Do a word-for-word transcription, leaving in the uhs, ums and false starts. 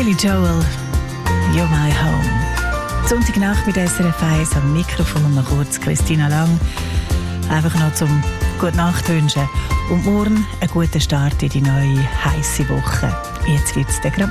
Billy Joel, You're My Home. Sonntagnacht mit S R F eins am Mikrofon noch kurz Christina Lang. Einfach noch zum Gute Nacht wünschen und morgen einen guten Start in die neue heisse Woche. Jetzt wird es dann gerade